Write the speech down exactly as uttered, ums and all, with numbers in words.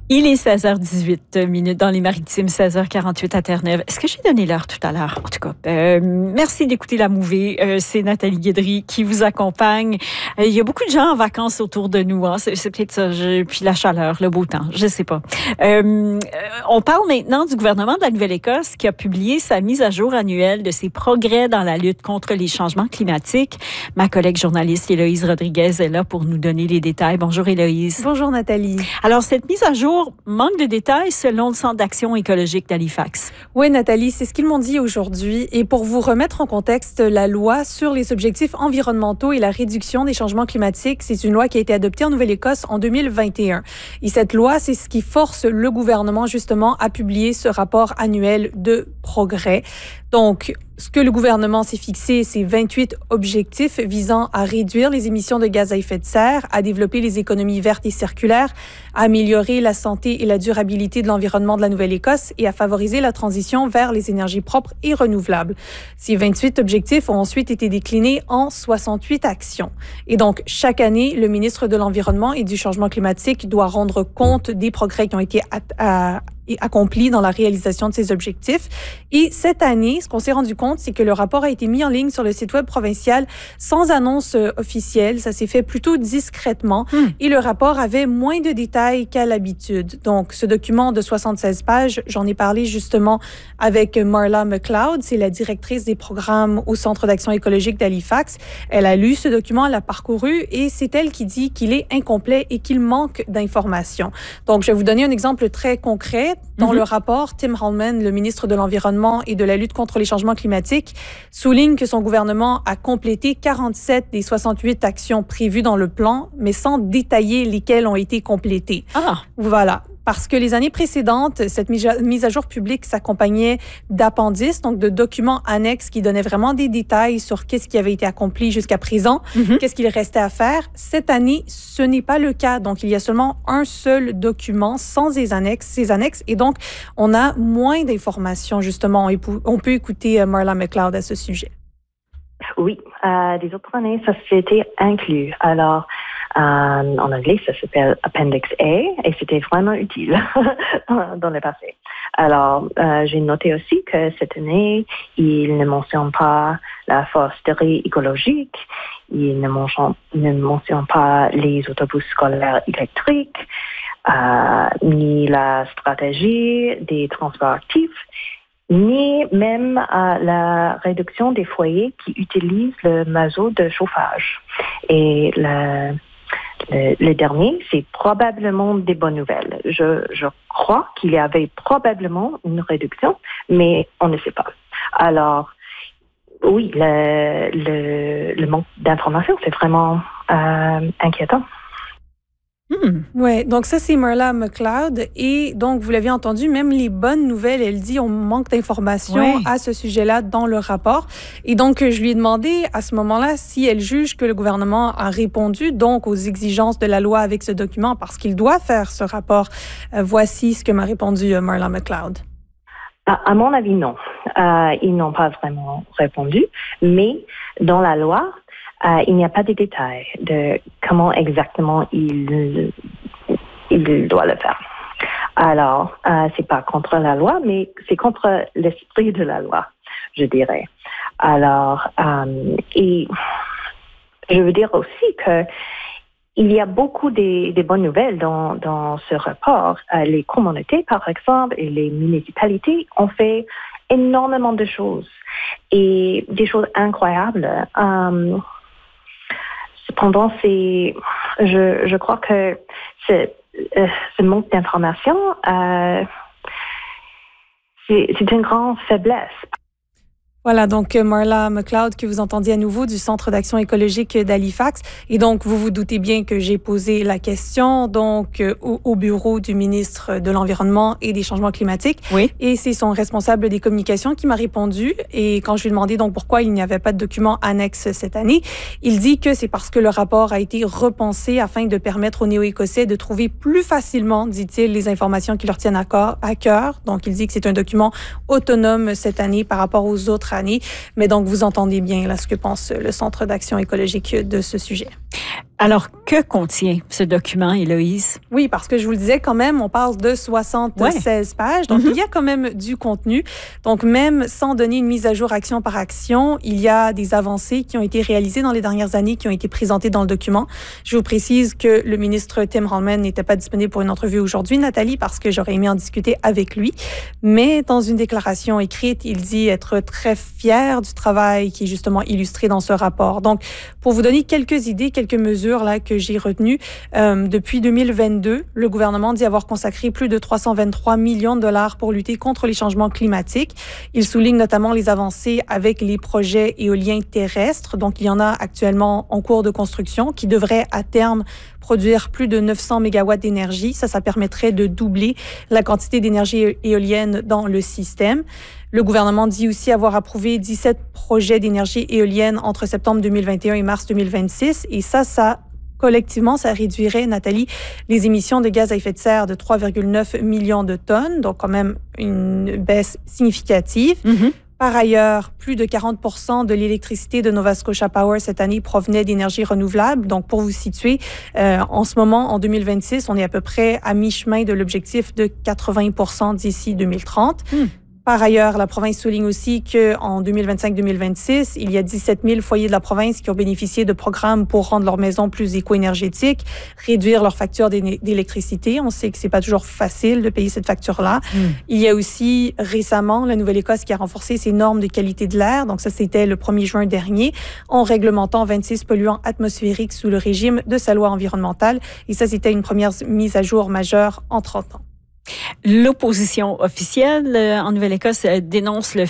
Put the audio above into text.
Il est seize heures dix-huit minutes dans les Maritimes, seize heures quarante-huit à Terre-Neuve. Est-ce que j'ai donné l'heure tout à l'heure? En tout cas, euh, merci d'écouter La Mouvée. Euh, c'est Nathalie Guédry qui vous accompagne. Euh, il y a beaucoup de gens en vacances autour de nous. Hein. C'est, c'est peut-être ça. Je, puis la chaleur, le beau temps, je sais pas. Euh, on parle maintenant du gouvernement de la Nouvelle-Écosse qui a publié sa mise à jour annuelle de ses progrès dans la lutte contre les changements climatiques. Ma collègue journaliste Héloïse Rodriguez est là pour nous donner les détails. Bonjour Héloïse. Bonjour Nathalie. Alors, cette mise à jour manque de détails selon le Centre d'action écologique d'Halifax. Oui, Nathalie, c'est ce qu'ils m'ont dit aujourd'hui. Et pour vous remettre en contexte, la loi sur les objectifs environnementaux et la réduction des changements climatiques, c'est une loi qui a été adoptée en Nouvelle-Écosse en deux mille vingt et un. Et cette loi, c'est ce qui force le gouvernement justement à publier ce rapport annuel de progrès. Donc, ce que le gouvernement s'est fixé, c'est vingt-huit objectifs visant à réduire les émissions de gaz à effet de serre, à développer les économies vertes et circulaires, à améliorer la santé et la durabilité de l'environnement de la Nouvelle-Écosse et à favoriser la transition vers les énergies propres et renouvelables. Ces vingt-huit objectifs ont ensuite été déclinés en soixante-huit actions. Et donc, chaque année, le ministre de l'Environnement et du Changement climatique doit rendre compte des progrès qui ont été à, à et accompli dans la réalisation de ces objectifs. Et cette année, ce qu'on s'est rendu compte, c'est que le rapport a été mis en ligne sur le site web provincial sans annonce officielle. Ça s'est fait plutôt discrètement. Mmh. Et le rapport avait moins de détails qu'à l'habitude. Donc, ce document de soixante-seize pages, j'en ai parlé justement avec Marla McLeod. C'est la directrice des programmes au Centre d'action écologique d'Halifax. Elle a lu ce document, elle l'a parcouru et c'est elle qui dit qu'il est incomplet et qu'il manque d'informations. Donc, je vais vous donner un exemple très concret. Dans mm-hmm. le rapport, Tim Holman, le ministre de l'Environnement et de la lutte contre les changements climatiques, souligne que son gouvernement a complété quarante-sept des soixante-huit actions prévues dans le plan, mais sans détailler lesquelles ont été complétées. Ah! Voilà. Parce que les années précédentes, cette mise à jour publique s'accompagnait d'appendices, donc de documents annexes qui donnaient vraiment des détails sur qu'est-ce qui avait été accompli jusqu'à présent, mm-hmm. qu'est-ce qu'il restait à faire. Cette année, ce n'est pas le cas. Donc, il y a seulement un seul document sans ces annexes, ces annexes. Et donc, on a moins d'informations, justement. On peut écouter Marla McLeod à ce sujet. Oui, euh, des autres années, ça s'était inclus. Alors, Euh, en anglais, ça s'appelle Appendix A et c'était vraiment utile dans le passé. Alors, euh, j'ai noté aussi que cette année, il ne mentionne pas la foresterie écologique, il ne mentionne, ne mentionne pas les autobus scolaires électriques, euh, ni la stratégie des transports actifs, ni même euh, la réduction des foyers qui utilisent le mazout de chauffage. Et le Le, le dernier, c'est probablement des bonnes nouvelles. Je, je crois qu'il y avait probablement une réduction, mais on ne sait pas. Alors, oui, le, le, le manque d'informations, c'est vraiment euh, inquiétant. Hmm. Oui, donc ça, c'est Marla McLeod. Et donc, vous l'avez entendu, même les bonnes nouvelles, elle dit on manque d'informations ouais. à ce sujet-là dans le rapport. Et donc, je lui ai demandé à ce moment-là si elle juge que le gouvernement a répondu donc aux exigences de la loi avec ce document parce qu'il doit faire ce rapport. Euh, voici ce que m'a répondu Marla McLeod. À, à mon avis, non. Euh, ils n'ont pas vraiment répondu, mais dans la loi, Euh, il n'y a pas de détails de comment exactement il, il doit le faire. Alors, euh, c'est pas contre la loi, mais c'est contre l'esprit de la loi, je dirais. Alors, euh, et je veux dire aussi que il y a beaucoup de, de bonnes nouvelles dans, dans ce rapport. Euh, les communautés, par exemple, et les municipalités ont fait énormément de choses et des choses incroyables. Euh, Cependant, c'est, je, je crois que ce, euh, ce manque d'information, euh, c'est, c'est une grande faiblesse. Voilà, donc Marla McLeod que vous entendiez à nouveau du Centre d'action écologique d'Halifax. Et donc, vous vous doutez bien que j'ai posé la question donc au, au bureau du ministre de l'Environnement et des Changements climatiques. Oui. Et c'est son responsable des communications qui m'a répondu. Et quand je lui ai demandé donc pourquoi il n'y avait pas de document annexe cette année, il dit que c'est parce que le rapport a été repensé afin de permettre aux Néo-Écossais de trouver plus facilement, dit-il, les informations qui leur tiennent à, corps, à cœur. Donc, il dit que c'est un document autonome cette année par rapport aux autres année. Mais donc, vous entendez bien là, ce que pense le Centre d'action écologique de ce sujet. Alors, que contient ce document, Héloïse? Oui, parce que je vous le disais quand même, on parle de soixante-seize ouais. pages, donc mm-hmm. il y a quand même du contenu. Donc même sans donner une mise à jour action par action, il y a des avancées qui ont été réalisées dans les dernières années, qui ont été présentées dans le document. Je vous précise que le ministre Tim Holman n'était pas disponible pour une entrevue aujourd'hui, Nathalie, parce que j'aurais aimé en discuter avec lui. Mais dans une déclaration écrite, il dit être très fier du travail qui est justement illustré dans ce rapport. Donc, pour vous donner quelques idées, quelques mesures là, que j'ai retenues, euh, depuis deux mille vingt-deux, le gouvernement dit avoir consacré plus de trois cent vingt-trois millions de dollars pour lutter contre les changements climatiques. Il souligne notamment les avancées avec les projets éoliens terrestres. Donc, il y en a actuellement en cours de construction qui devraient à terme produire plus de neuf cents mégawatts d'énergie. Ça, ça permettrait de doubler la quantité d'énergie éolienne dans le système. Le gouvernement dit aussi avoir approuvé dix-sept projets d'énergie éolienne entre septembre deux mille vingt et un et mars deux mille vingt-six. Et ça, ça, collectivement, ça réduirait, Nathalie, les émissions de gaz à effet de serre de trois virgule neuf millions de tonnes. Donc, quand même, une baisse significative. Mm-hmm. Par ailleurs, plus de quarante pour cent de l'électricité de Nova Scotia Power cette année provenait d'énergie renouvelable. Donc, pour vous situer, euh, en ce moment, en deux mille vingt-six, on est à peu près à mi-chemin de l'objectif de quatre-vingts pour cent d'ici deux mille trente. Mm. Par ailleurs, la province souligne aussi qu'en deux mille vingt-cinq deux mille vingt-six, il y a dix-sept mille foyers de la province qui ont bénéficié de programmes pour rendre leur maison plus éco-énergétique, réduire leur facture d'électricité. On sait que c'est pas toujours facile de payer cette facture-là. Mm. Il y a aussi récemment la Nouvelle-Écosse qui a renforcé ses normes de qualité de l'air. Donc ça, c'était le premier juin dernier, en réglementant vingt-six polluants atmosphériques sous le régime de sa loi environnementale. Et ça, c'était une première mise à jour majeure en trente ans. L'opposition officielle en Nouvelle-Écosse dénonce le